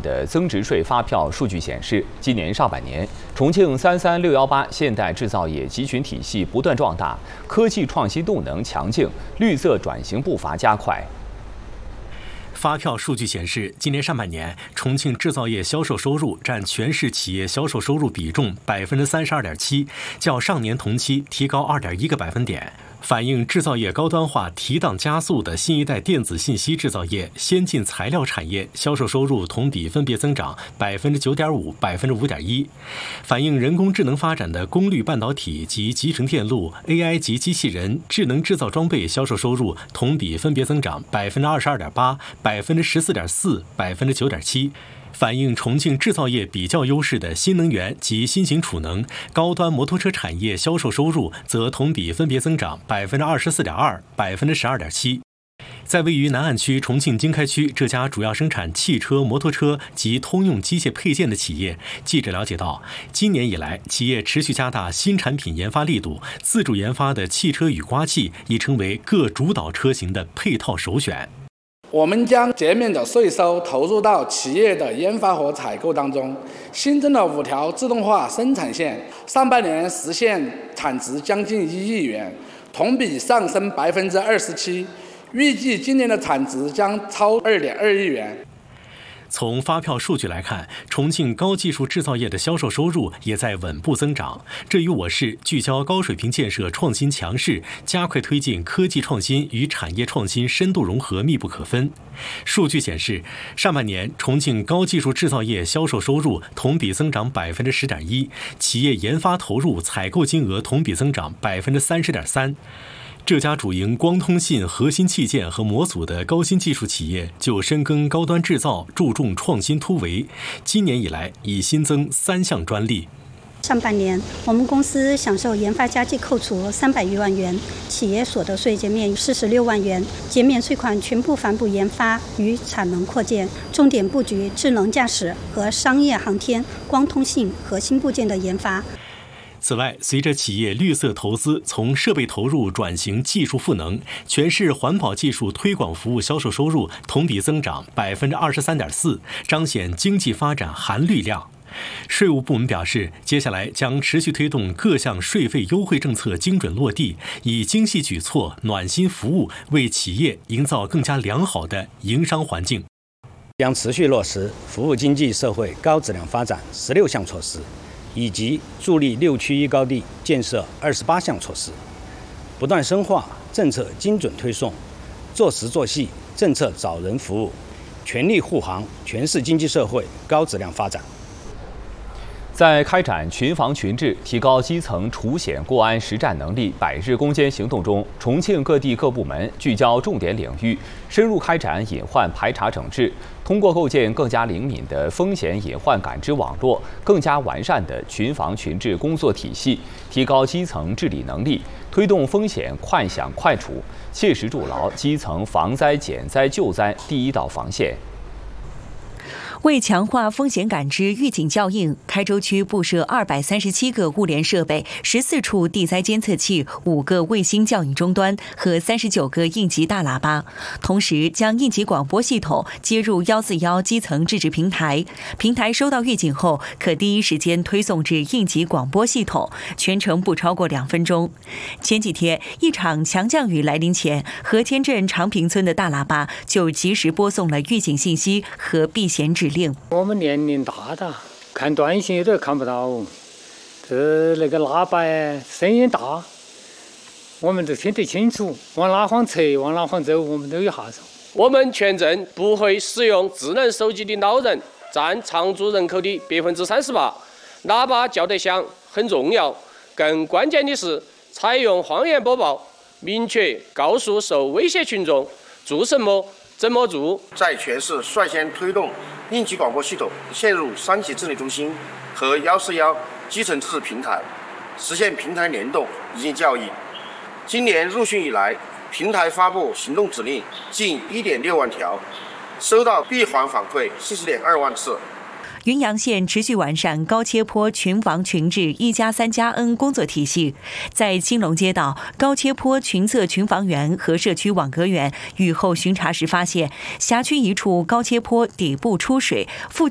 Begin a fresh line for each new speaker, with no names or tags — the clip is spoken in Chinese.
的增值税发票数据显示，今年上半年，重庆33618现代制造业集群体系不断壮大，科技创新动能强劲，绿色转型步伐加快。
发票数据显示，今年上半年，重庆制造业销售收入占全市企业销售收入比重32.7%，较上年同期提高2.1个百分点。反映制造业高端化提档加速的新一代电子信息制造业、先进材料产业销售收入同比分别增长9.5%、5.1%。反映人工智能发展的功率半导体及集成电路、AI 及机器人、智能制造装备销售收入同比分别增长22.8%、14.4%、9.7%。反映重庆制造业比较优势的新能源及新型储能、高端摩托车产业销售收入则同比分别增长24.2%、12.7%。在位于南岸区重庆经开区这家主要生产汽车、摩托车及通用机械配件的企业，记者了解到，今年以来，企业持续加大新产品研发力度，自主研发的汽车雨刮器已成为各主导车型的配套首选。
我们将减免的税收投入到企业的研发和采购当中，新增了5条自动化生产线，上半年实现产值将近1亿元，同比上升27%，预计今年的产值将超2.2亿元。
从发票数据来看，重庆高技术制造业的销售收入也在稳步增长，这与我市聚焦高水平建设创新强势，加快推进科技创新与产业创新深度融合密不可分。数据显示，上半年重庆高技术制造业销售收入同比增长10.1%，企业研发投入、采购金额同比增长30.3%。这家主营光通信核心器件和模组的高新技术企业就深耕高端制造，注重创新突围。今年以来，已新增3项专利。
上半年，我们公司享受研发加计扣除300余万元，企业所得税减免46万元，减免税款全部反哺研发与产能扩建，重点布局智能驾驶和商业航天、光通信核心部件的研发。
此外，随着企业绿色投资从设备投入转型技术赋能，全市环保技术推广服务销售收入同比增长23.4%，彰显经济发展含绿量。税务部门表示，接下来将持续推动各项税费优惠政策精准落地，以精细举措、暖心服务为企业营造更加良好的营商环境。
将持续落实服务经济社会高质量发展16项措施，以及助力6区1高地建设28项措施，不断深化政策精准推送，做实做细政策找人服务，全力护航全市经济社会高质量发展。
在开展群防群治、提高基层除险过安实战能力100日攻坚行动中，重庆各地各部门聚焦重点领域，深入开展隐患排查整治，通过构建更加灵敏的风险隐患感知网络，更加完善的群防群治工作体系，提高基层治理能力，推动风险快想快处，切实筑牢基层防灾减灾救灾第一道防线。
为强化风险感知、预警校应，开州区布设237个物联设备、14处地灾监测器、5个卫星校应终端和39个应急大喇叭，同时将应急广播系统接入141基层制止平台，平台收到预警后，可第一时间推送至应急广播系统，全程不超过2分钟。前几天，一场强降雨来临前，和天镇长坪村的大喇叭就及时播送了预警信息和避险指令。
我们年龄大的，看短信有点看不到，那个喇叭声音大，我们都听得清楚，往哪方侧，往哪方走，我们都有下手。
我们全镇不会使用智能手机的老人占常住人口的38%，喇叭叫得响很重要，更关键的是采用方言播报，明确告诉受威胁群众做什么、怎么做。
在全市率先推动应急广播系统嵌入3级治理中心和141基层制止平台，实现平台联动、一键校应。今年入汛以来，平台发布行动指令近1.6万条，收到闭环反馈40.2万次。
云阳县持续完善高切坡群防群治1+3+N 工作体系，在青龙街道高切坡群测群防员和社区网格员雨后巡查时发现，辖区一处高切坡底部出水，附